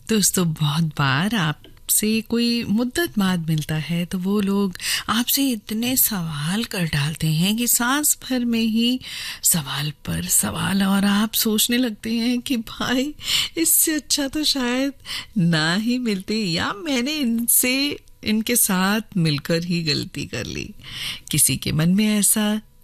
दोस्तों, बहुत बार आपसे कोई मुद्दत बाद मिलता है तो वो लोग आपसे इतने सवाल कर डालते हैं कि सांस भर में ही सवाल पर सवाल, और आप सोचने लगते हैं कि भाई इससे अच्छा तो शायद ना ही मिलते, या मैंने इनके साथ मिलकर ही गलती कर ली। किसी के मन में ऐसा